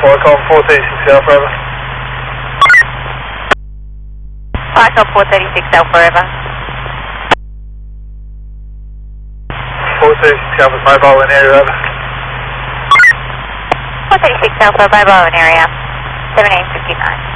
Falcon 436 Alpha Forever. Falcon 436 Alpha Forever. 436 Alpha, mobile in area over. 436 Alpha, mobile in area. 7859.